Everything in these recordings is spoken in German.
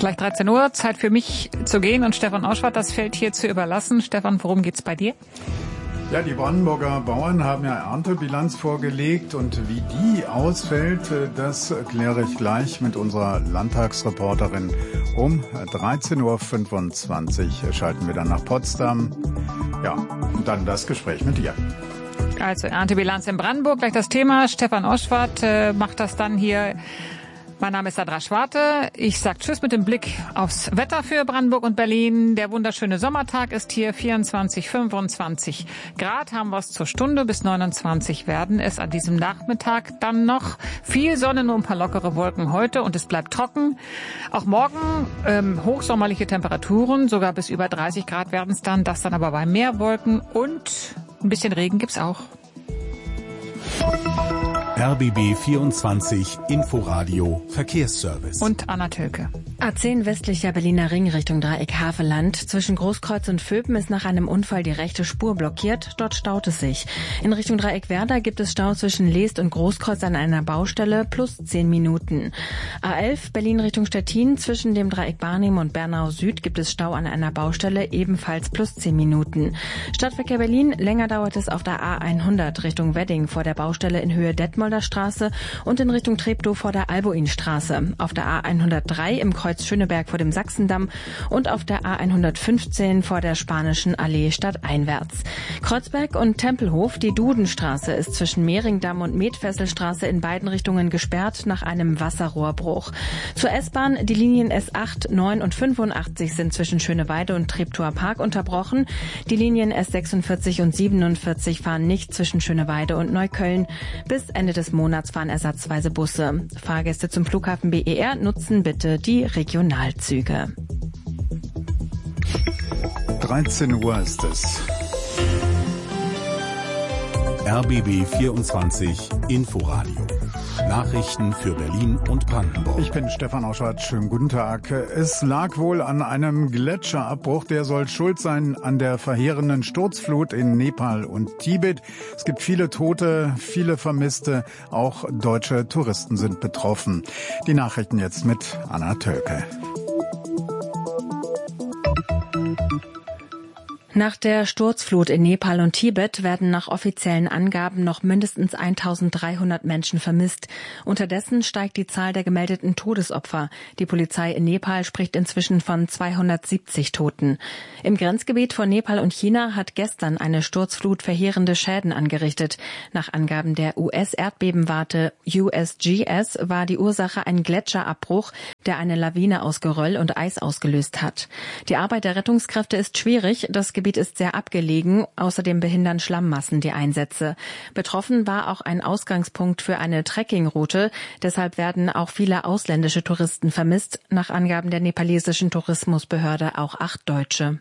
Gleich 13 Uhr, Zeit für mich zu gehen und Stefan Oschwart das Feld hier zu überlassen. Stefan, worum geht's bei dir? Ja, die Brandenburger Bauern haben ja Erntebilanz vorgelegt und wie die ausfällt, das kläre ich gleich mit unserer Landtagsreporterin. Um 13.25 Uhr schalten wir dann nach Potsdam. Ja, und dann das Gespräch mit dir. Also Erntebilanz in Brandenburg, gleich das Thema. Stefan Oschwart macht das dann hier. Mein Name ist Sandra Schwarte. Ich sage Tschüss mit dem Blick aufs Wetter für Brandenburg und Berlin. Der wunderschöne Sommertag ist hier. 24, 25 Grad haben wir es zur Stunde. Bis 29 werden es an diesem Nachmittag dann noch. Viel Sonne, nur ein paar lockere Wolken heute und es bleibt trocken. Auch morgen hochsommerliche Temperaturen, sogar bis über 30 Grad werden es dann. Das dann aber bei mehr Wolken und ein bisschen Regen gibt's auch. RBB 24 Inforadio Verkehrsservice. Und Anna Tölke. A10 westlicher Berliner Ring Richtung Dreieck Havelland. Zwischen Großkreuz und Vöpen ist nach einem Unfall die rechte Spur blockiert. Dort staut es sich. In Richtung Dreieck Werder gibt es Stau zwischen Leest und Großkreuz an einer Baustelle plus 10 Minuten. A11 Berlin Richtung Stettin. Zwischen dem Dreieck Barnim und Bernau Süd gibt es Stau an einer Baustelle, ebenfalls plus 10 Minuten. Stadtverkehr Berlin. Länger dauert es auf der A100 Richtung Wedding vor der Baustelle in Höhe Detmolder Straße und in Richtung Treptow vor der Albuinstraße. Auf der A103 im Kreuz Schöneberg vor dem Sachsendamm und auf der A115 vor der Spanischen Allee stadteinwärts. Kreuzberg und Tempelhof, die Dudenstraße ist zwischen Mehringdamm und Metfesselstraße in beiden Richtungen gesperrt nach einem Wasserrohrbruch. Zur S-Bahn, die Linien S8, 9 und 85 sind zwischen Schöneweide und Treptower Park unterbrochen. Die Linien S46 und 47 fahren nicht zwischen Schöneweide und Neukölln. Bis Ende des Monats fahren ersatzweise Busse. Fahrgäste zum Flughafen BER nutzen bitte die Regionalzüge. 13 Uhr ist es. RBB 24 Inforadio. Nachrichten für Berlin und Brandenburg. Ich bin Stefan Oschwart. Schönen guten Tag. Es lag wohl an einem Gletscherabbruch. Der soll schuld sein an der verheerenden Sturzflut in Nepal und Tibet. Es gibt viele Tote, viele Vermisste. Auch deutsche Touristen sind betroffen. Die Nachrichten jetzt mit Anna Tölke. Nach der Sturzflut in Nepal und Tibet werden nach offiziellen Angaben noch mindestens 1300 Menschen vermisst. Unterdessen steigt die Zahl der gemeldeten Todesopfer. Die Polizei in Nepal spricht inzwischen von 270 Toten. Im Grenzgebiet von Nepal und China hat gestern eine Sturzflut verheerende Schäden angerichtet. Nach Angaben der US-Erdbebenwarte USGS war die Ursache ein Gletscherabbruch, der eine Lawine aus Geröll und Eis ausgelöst hat. Die Arbeit der Rettungskräfte ist schwierig. Das Gebiet ist sehr abgelegen. Außerdem behindern Schlammmassen die Einsätze. Betroffen war auch ein Ausgangspunkt für eine Trekkingroute. Deshalb werden auch viele ausländische Touristen vermisst. Nach Angaben der nepalesischen Tourismusbehörde auch 8 Deutsche.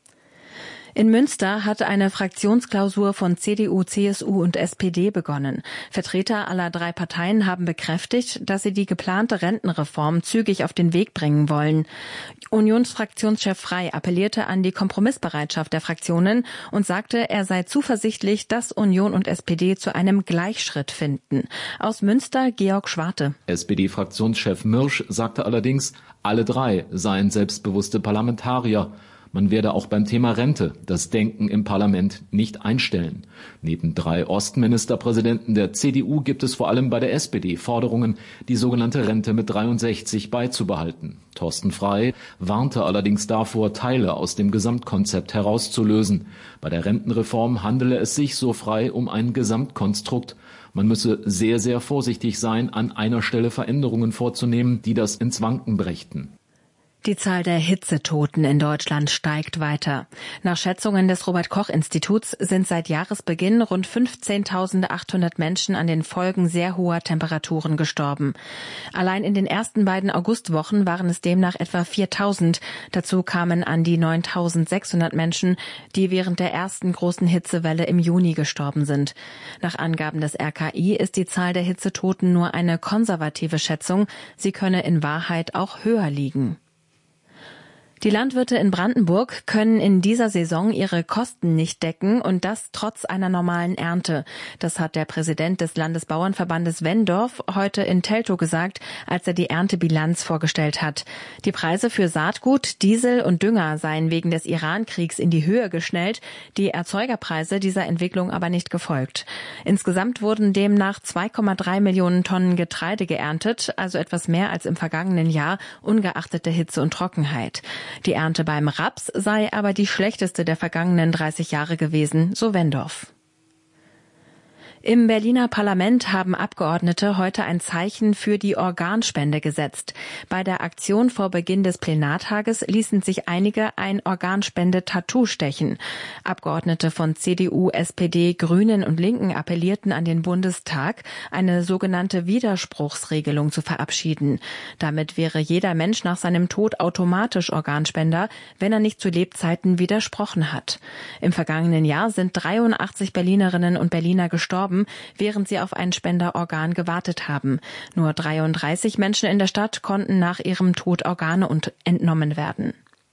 In Münster hat eine Fraktionsklausur von CDU, CSU und SPD begonnen. Vertreter aller 3 Parteien haben bekräftigt, dass sie die geplante Rentenreform zügig auf den Weg bringen wollen. Unionsfraktionschef Frey appellierte an die Kompromissbereitschaft der Fraktionen und sagte, er sei zuversichtlich, dass Union und SPD zu einem Gleichschritt finden. Aus Münster Georg Schwarte. SPD-Fraktionschef Mirsch sagte allerdings, alle 3 seien selbstbewusste Parlamentarier. Man werde auch beim Thema Rente das Denken im Parlament nicht einstellen. Neben 3 Ostministerpräsidenten der CDU gibt es vor allem bei der SPD Forderungen, die sogenannte Rente mit 63 beizubehalten. Thorsten Frey warnte allerdings davor, Teile aus dem Gesamtkonzept herauszulösen. Bei der Rentenreform handele es sich, so Frey, um ein Gesamtkonstrukt. Man müsse sehr, sehr vorsichtig sein, an einer Stelle Veränderungen vorzunehmen, die das ins Wanken brächten. Die Zahl der Hitzetoten in Deutschland steigt weiter. Nach Schätzungen des Robert-Koch-Instituts sind seit Jahresbeginn rund 15.800 Menschen an den Folgen sehr hoher Temperaturen gestorben. Allein in den ersten beiden Augustwochen waren es demnach etwa 4.000. Dazu kamen an die 9.600 Menschen, die während der ersten großen Hitzewelle im Juni gestorben sind. Nach Angaben des RKI ist die Zahl der Hitzetoten nur eine konservative Schätzung. Sie könne in Wahrheit auch höher liegen. Die Landwirte in Brandenburg können in dieser Saison ihre Kosten nicht decken und das trotz einer normalen Ernte. Das hat der Präsident des Landesbauernverbandes Wendorf heute in Teltow gesagt, als er die Erntebilanz vorgestellt hat. Die Preise für Saatgut, Diesel und Dünger seien wegen des Iran-Kriegs in die Höhe geschnellt, die Erzeugerpreise dieser Entwicklung aber nicht gefolgt. Insgesamt wurden demnach 2,3 Millionen Tonnen Getreide geerntet, also etwas mehr als im vergangenen Jahr, ungeachtet der Hitze und Trockenheit. Die Ernte beim Raps sei aber die schlechteste der vergangenen 30 Jahre gewesen, so Wendorf. Im Berliner Parlament haben Abgeordnete heute ein Zeichen für die Organspende gesetzt. Bei der Aktion vor Beginn des Plenartages ließen sich einige ein Organspende-Tattoo stechen. Abgeordnete von CDU, SPD, Grünen und Linken appellierten an den Bundestag, eine sogenannte Widerspruchsregelung zu verabschieden. Damit wäre jeder Mensch nach seinem Tod automatisch Organspender, wenn er nicht zu Lebzeiten widersprochen hat. Im vergangenen Jahr sind 83 Berlinerinnen und Berliner gestorben, während sie auf ein Spenderorgan gewartet haben. Nur 33 Menschen in der Stadt konnten nach ihrem Tod Organe entnommen werden.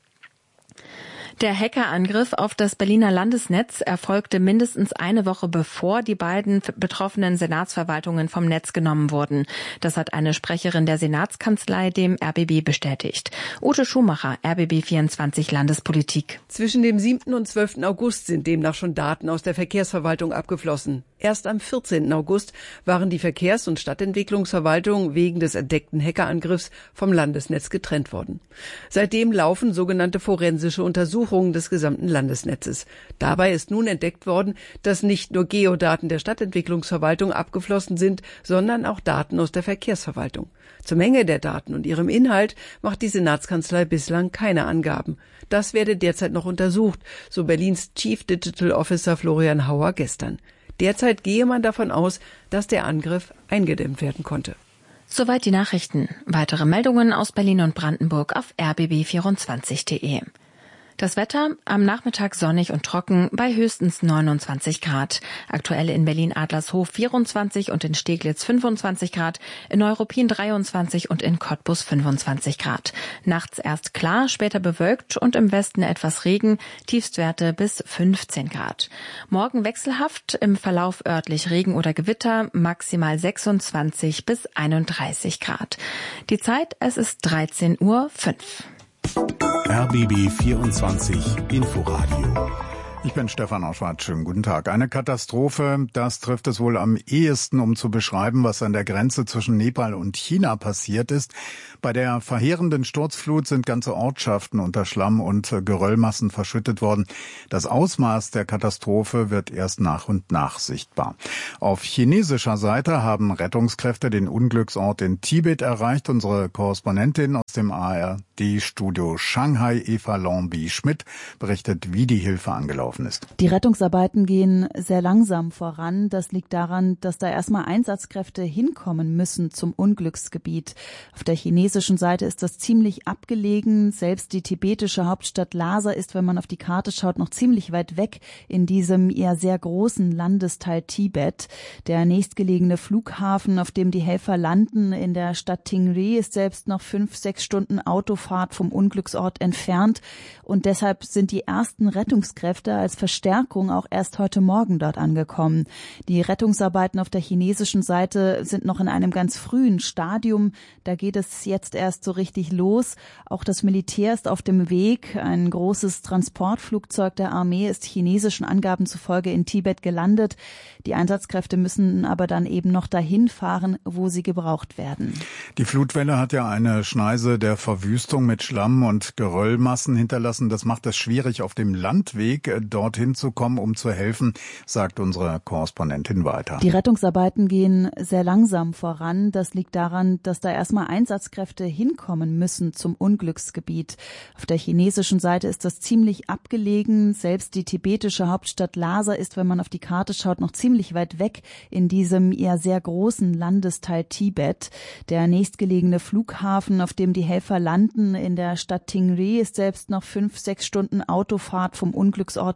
Der Hackerangriff auf das Berliner Landesnetz erfolgte mindestens eine Woche bevor die beiden betroffenen Senatsverwaltungen vom Netz genommen wurden. Das hat eine Sprecherin der Senatskanzlei dem RBB bestätigt. Ute Schumacher, RBB 24 Landespolitik. Zwischen dem 7. und 12. August sind demnach schon Daten aus der Verkehrsverwaltung abgeflossen. Erst am 14. August waren die Verkehrs- und Stadtentwicklungsverwaltung wegen des entdeckten Hackerangriffs vom Landesnetz getrennt worden. Seitdem laufen sogenannte forensische Untersuchungen des gesamten Landesnetzes. Dabei ist nun entdeckt worden, dass nicht nur Geodaten der Stadtentwicklungsverwaltung abgeflossen sind, sondern auch Daten aus der Verkehrsverwaltung. Zur Menge der Daten und ihrem Inhalt macht die Senatskanzlei bislang keine Angaben. Das werde derzeit noch untersucht, so Berlins Chief Digital Officer Florian Hauer gestern. Derzeit gehe man davon aus, dass der Angriff eingedämmt werden konnte. Soweit die Nachrichten. Weitere Meldungen aus Berlin und Brandenburg auf rbb24.de. Das Wetter am Nachmittag sonnig und trocken bei höchstens 29 Grad. Aktuell in Berlin-Adlershof 24 und in Steglitz 25 Grad, in Neuruppin 23 und in Cottbus 25 Grad. Nachts erst klar, später bewölkt und im Westen etwas Regen, Tiefstwerte bis 15 Grad. Morgen wechselhaft, im Verlauf örtlich Regen oder Gewitter, maximal 26 bis 31 Grad. Die Zeit, es ist 13:05 Uhr. RBB 24 Inforadio. Ich bin Stefan Oschwart. Schönen guten Tag. Eine Katastrophe, das trifft es wohl am ehesten, um zu beschreiben, was an der Grenze zwischen Nepal und China passiert ist. Bei der verheerenden Sturzflut sind ganze Ortschaften unter Schlamm und Geröllmassen verschüttet worden. Das Ausmaß der Katastrophe wird erst nach und nach sichtbar. Auf chinesischer Seite haben Rettungskräfte den Unglücksort in Tibet erreicht. Unsere Korrespondentin aus dem ARD-Studio Shanghai, Eva Lombi-Schmidt, berichtet, wie die Hilfe angelaufen ist. Die Rettungsarbeiten gehen sehr langsam voran. Das liegt daran, dass da erstmal Einsatzkräfte hinkommen müssen zum Unglücksgebiet. Auf der chinesischen Seite ist das ziemlich abgelegen. Selbst die tibetische Hauptstadt Lhasa ist, wenn man auf die Karte schaut, noch ziemlich weit weg in diesem eher sehr großen Landesteil Tibet. Der nächstgelegene Flughafen, auf dem die Helfer landen, in der Stadt Tingri, ist selbst noch 5-6 Stunden Autofahrt vom Unglücksort entfernt. Und deshalb sind die ersten Rettungskräfte als Verstärkung auch erst heute Morgen dort angekommen. Die Rettungsarbeiten auf der chinesischen Seite sind noch in einem ganz frühen Stadium. Da geht es jetzt erst so richtig los. Auch das Militär ist auf dem Weg. Ein großes Transportflugzeug der Armee ist chinesischen Angaben zufolge in Tibet gelandet. Die Einsatzkräfte müssen aber dann eben noch dahin fahren, wo sie gebraucht werden. Die Flutwelle hat ja eine Schneise der Verwüstung mit Schlamm und Geröllmassen hinterlassen. Das macht es schwierig, auf dem Landweg dorthin zu kommen, um zu helfen, sagt unsere Korrespondentin weiter. Die Rettungsarbeiten gehen sehr langsam voran. Das liegt daran, dass da erstmal Einsatzkräfte hinkommen müssen zum Unglücksgebiet. Auf der chinesischen Seite ist das ziemlich abgelegen. Selbst die tibetische Hauptstadt Lhasa ist, wenn man auf die Karte schaut, noch ziemlich weit weg in diesem eher sehr großen Landesteil Tibet. Der nächstgelegene Flughafen, auf dem die Helfer landen, in der Stadt Tingri, ist selbst noch 5-6 Stunden Autofahrt vom Unglücksort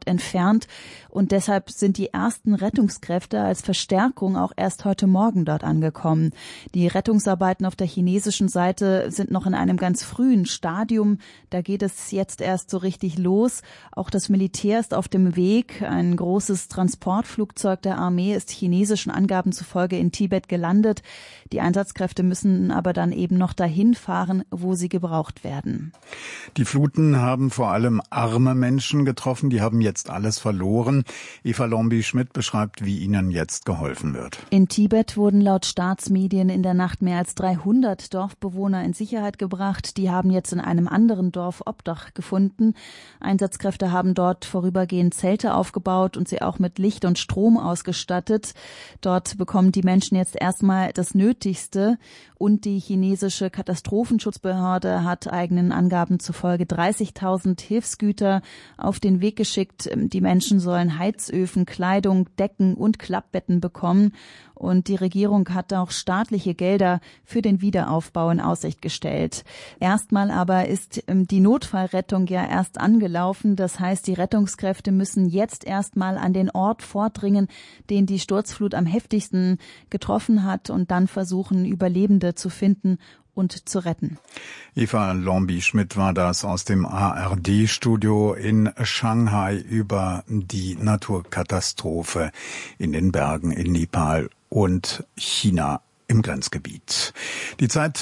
entfernt. Und deshalb sind die ersten Rettungskräfte als Verstärkung auch erst heute Morgen dort angekommen. Die Rettungsarbeiten auf der chinesischen Seite sind noch in einem ganz frühen Stadium. Da geht es jetzt erst so richtig los. Auch das Militär ist auf dem Weg. Ein großes Transportflugzeug der Armee ist chinesischen Angaben zufolge in Tibet gelandet. Die Einsatzkräfte müssen aber dann eben noch dahin fahren, wo sie gebraucht werden. Die Fluten haben vor allem arme Menschen getroffen. Die haben jetzt alles verloren. Eva Lombi-Schmidt beschreibt, wie ihnen jetzt geholfen wird. In Tibet wurden laut Staatsmedien in der Nacht mehr als 300 Dorfbewohner in Sicherheit gebracht. Die haben jetzt in einem anderen Dorf Obdach gefunden. Einsatzkräfte haben dort vorübergehend Zelte aufgebaut und sie auch mit Licht und Strom ausgestattet. Dort bekommen die Menschen jetzt erstmal das Nötigste. Und die chinesische Katastrophenschutzbehörde hat eigenen Angaben zufolge 30.000 Hilfsgüter auf den Weg geschickt. Die Menschen sollen Heizöfen, Kleidung, Decken und Klappbetten bekommen. Und die Regierung hat auch staatliche Gelder für den Wiederaufbau in Aussicht gestellt. Erstmal aber ist die Notfallrettung ja erst angelaufen. Das heißt, die Rettungskräfte müssen jetzt erstmal an den Ort vordringen, den die Sturzflut am heftigsten getroffen hat und dann versuchen, Überlebende zu finden und zu retten. Eva Lombi-Schmidt war das aus dem ARD-Studio in Shanghai über die Naturkatastrophe in den Bergen in Nepal und China im Grenzgebiet. Die Zeit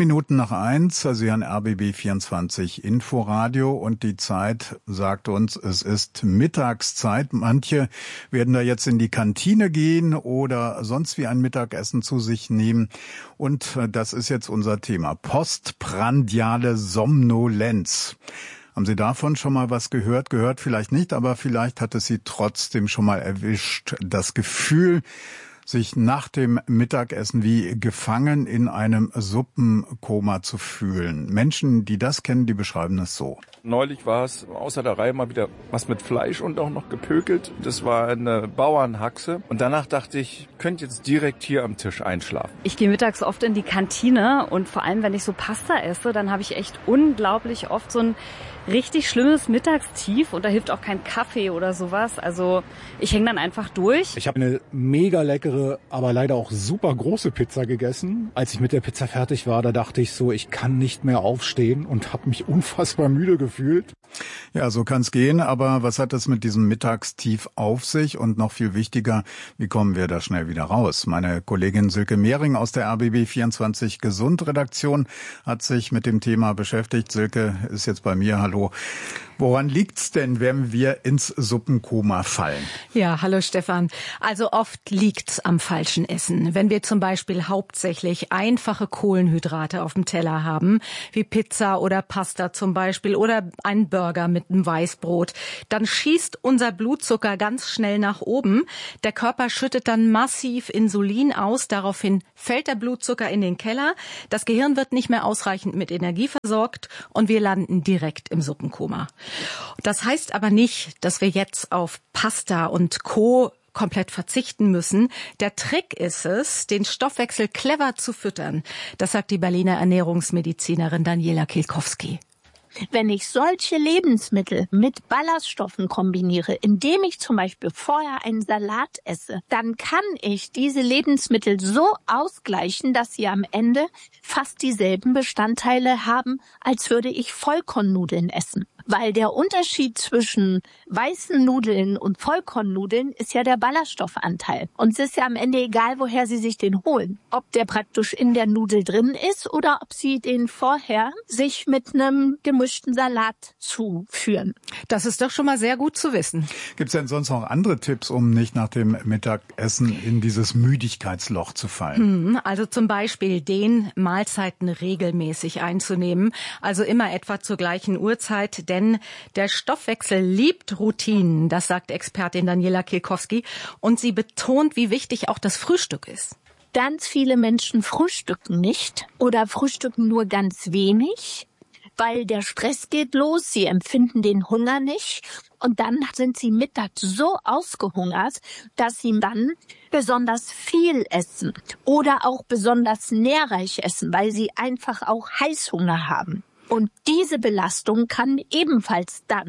1:09. Sie hören RBB 24 Inforadio und die Zeit sagt uns, es ist Mittagszeit. Manche werden da jetzt in die Kantine gehen oder sonst wie ein Mittagessen zu sich nehmen. Und das ist jetzt unser Thema. Postprandiale Somnolenz. Haben Sie davon schon mal was gehört? Gehört vielleicht nicht, aber vielleicht hat es Sie trotzdem schon mal erwischt. Das Gefühl, sich nach dem Mittagessen wie gefangen in einem Suppenkoma zu fühlen. Menschen, die das kennen, die beschreiben es so. Neulich war es außer der Reihe mal wieder was mit Fleisch und auch noch gepökelt. Das war eine Bauernhaxe. Und danach dachte ich könnte jetzt direkt hier am Tisch einschlafen. Ich gehe mittags oft in die Kantine und vor allem, wenn ich so Pasta esse, dann habe ich echt unglaublich oft so ein richtig schlimmes Mittagstief und da hilft auch kein Kaffee oder sowas. Also ich hänge dann einfach durch. Ich habe eine mega leckere, aber leider auch super große Pizza gegessen. Als ich mit der Pizza fertig war, da dachte ich so, ich kann nicht mehr aufstehen und habe mich unfassbar müde gefühlt. Ja, so kann's gehen, aber was hat es mit diesem Mittagstief auf sich? Und noch viel wichtiger, wie kommen wir da schnell wieder raus? Meine Kollegin Silke Mehring aus der RBB 24 Gesund-Redaktion hat sich mit dem Thema beschäftigt. Silke ist jetzt bei mir. Hallo. Woran liegt's denn, wenn wir ins Suppenkoma fallen? Ja, hallo Stefan. Also oft liegt's am falschen Essen. Wenn wir zum Beispiel hauptsächlich einfache Kohlenhydrate auf dem Teller haben, wie Pizza oder Pasta zum Beispiel oder einen Burger mit einem Weißbrot, dann schießt unser Blutzucker ganz schnell nach oben. Der Körper schüttet dann massiv Insulin aus. Daraufhin fällt der Blutzucker in den Keller. Das Gehirn wird nicht mehr ausreichend mit Energie versorgt und wir landen direkt im Suppenkoma. Das heißt aber nicht, dass wir jetzt auf Pasta und Co. komplett verzichten müssen. Der Trick ist es, den Stoffwechsel clever zu füttern. Das sagt die Berliner Ernährungsmedizinerin Daniela Kilkowski. Wenn ich solche Lebensmittel mit Ballaststoffen kombiniere, indem ich zum Beispiel vorher einen Salat esse, dann kann ich diese Lebensmittel so ausgleichen, dass sie am Ende fast dieselben Bestandteile haben, als würde ich Vollkornnudeln essen. Weil der Unterschied zwischen weißen Nudeln und Vollkornnudeln ist ja der Ballaststoffanteil. Und es ist ja am Ende egal, woher Sie sich den holen. Ob der praktisch in der Nudel drin ist oder ob Sie den vorher sich mit einem gemischten Salat zuführen. Das ist doch schon mal sehr gut zu wissen. Gibt es denn sonst noch andere Tipps, um nicht nach dem Mittagessen in dieses Müdigkeitsloch zu fallen? Also zum Beispiel den Mahlzeiten regelmäßig einzunehmen. Also immer etwa zur gleichen Uhrzeit, denn der Stoffwechsel liebt Routinen, das sagt Expertin Daniela Kilkowski. Und sie betont, wie wichtig auch das Frühstück ist. Ganz viele Menschen frühstücken nicht oder frühstücken nur ganz wenig, weil der Stress geht los, sie empfinden den Hunger nicht und dann sind sie mittags so ausgehungert, dass sie dann besonders viel essen oder auch besonders nährreich essen, weil sie einfach auch Heißhunger haben. Und diese Belastung kann ebenfalls dann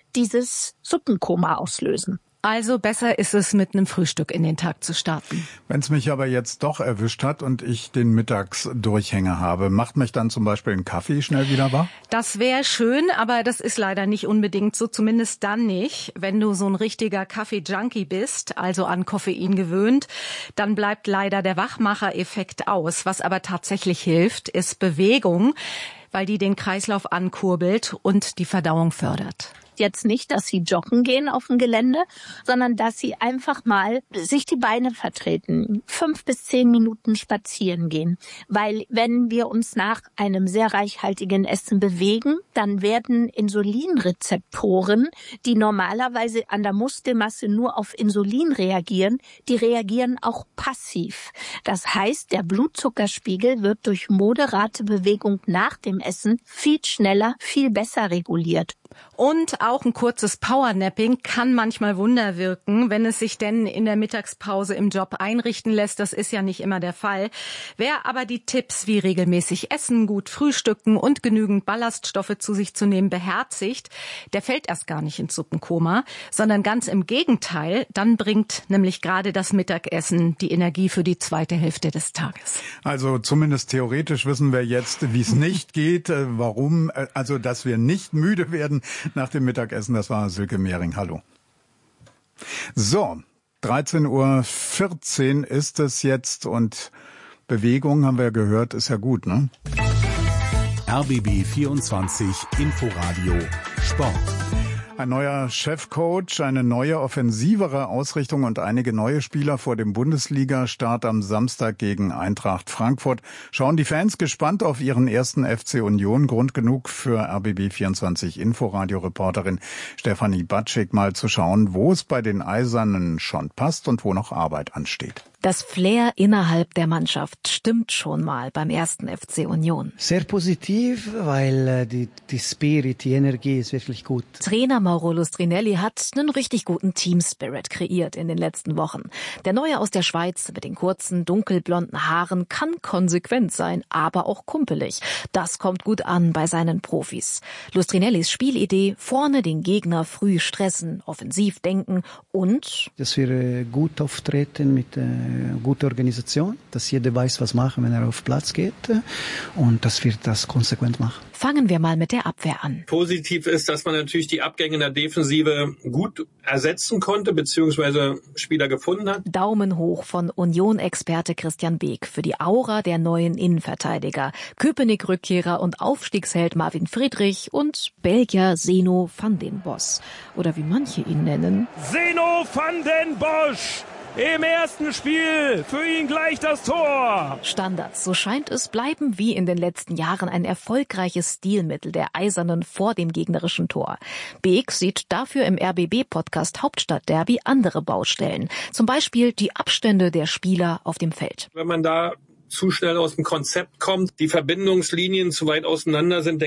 dieses Suppenkoma auslösen. Also besser ist es, mit einem Frühstück in den Tag zu starten. Wenn es mich aber jetzt doch erwischt hat und ich den Mittagsdurchhänger habe, macht mich dann zum Beispiel ein Kaffee schnell wieder wach? Das wäre schön, aber das ist leider nicht unbedingt so, zumindest dann nicht. Wenn du so ein richtiger Kaffee-Junkie bist, also an Koffein gewöhnt, dann bleibt leider der Wachmacher-Effekt aus. Was aber tatsächlich hilft, ist Bewegung, weil die den Kreislauf ankurbelt und die Verdauung fördert. Jetzt nicht, dass sie joggen gehen auf dem Gelände, sondern dass sie einfach mal sich die Beine vertreten, 5 bis 10 Minuten spazieren gehen. Weil wenn wir uns nach einem sehr reichhaltigen Essen bewegen, dann werden Insulinrezeptoren, die normalerweise an der Muskelmasse nur auf Insulin reagieren, die reagieren auch passiv. Das heißt, der Blutzuckerspiegel wird durch moderate Bewegung nach dem Essen viel schneller, viel besser reguliert. Und auch ein kurzes Powernapping kann manchmal Wunder wirken, wenn es sich denn in der Mittagspause im Job einrichten lässt. Das ist ja nicht immer der Fall. Wer aber die Tipps wie regelmäßig essen, gut frühstücken und genügend Ballaststoffe zu sich zu nehmen beherzigt, der fällt erst gar nicht ins Suppenkoma, sondern ganz im Gegenteil. Dann bringt nämlich gerade das Mittagessen die Energie für die zweite Hälfte des Tages. Also zumindest theoretisch wissen wir jetzt, wie es nicht geht, warum, also dass wir nicht müde werden nach dem Mittagessen. Das war Silke Mehring. Hallo. So, 13:14 Uhr ist es jetzt und Bewegung, haben wir gehört, ist ja gut, ne? RBB 24 Inforadio Sport. Ein neuer Chefcoach, eine neue, offensivere Ausrichtung und einige neue Spieler vor dem Bundesliga-Start am Samstag gegen Eintracht Frankfurt. Schauen die Fans gespannt auf ihren ersten FC Union. Grund genug für RBB 24 Inforadio-Reporterin Stefanie Batschik mal zu schauen, wo es bei den Eisernen schon passt und wo noch Arbeit ansteht. Das Flair innerhalb der Mannschaft stimmt schon mal beim ersten FC Union. Sehr positiv, weil die Spirit, die Energie ist wirklich gut. Trainer Mauro Lustrinelli hat einen richtig guten Team-Spirit kreiert in den letzten Wochen. Der Neue aus der Schweiz mit den kurzen, dunkelblonden Haaren kann konsequent sein, aber auch kumpelig. Das kommt gut an bei seinen Profis. Lustrinellis Spielidee, vorne den Gegner früh stressen, offensiv denken und... Dass wir gut auftreten mit gute Organisation, dass jeder weiß, was machen, wenn er auf Platz geht und dass wir das konsequent machen. Fangen wir mal mit der Abwehr an. Positiv ist, dass man natürlich die Abgänge in der Defensive gut ersetzen konnte, beziehungsweise Spieler gefunden hat. Daumen hoch von Union-Experte Christian Beek für die Aura der neuen Innenverteidiger. Köpenick-Rückkehrer und Aufstiegsheld Marvin Friedrich und Belgier Zeno van den Bosch. Oder wie manche ihn nennen. Zeno van den Bosch! Im ersten Spiel für ihn gleich das Tor. Standards, so scheint es, bleiben wie in den letzten Jahren ein erfolgreiches Stilmittel der Eisernen vor dem gegnerischen Tor. Beek sieht dafür im RBB-Podcast Hauptstadtderby andere Baustellen. Zum Beispiel die Abstände der Spieler auf dem Feld. Wenn man da zu schnell aus dem Konzept kommt, die Verbindungslinien zu weit auseinander sind,